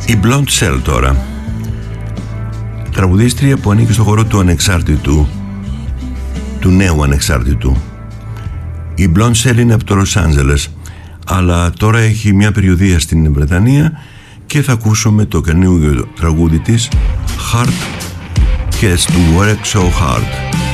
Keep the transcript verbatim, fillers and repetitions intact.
Η Blonde Shell τώρα, τραγουδίστρια που ανήκει στο χώρο του ανεξάρτητου, του νέου ανεξάρτητου. Η Blonde Shell είναι από το Λος Άντζελες, αλλά τώρα έχει μια περιοδεία στην Βρετανία και θα ακούσουμε το καινούργιο τραγούδι της Heart Gets to Work So Hard.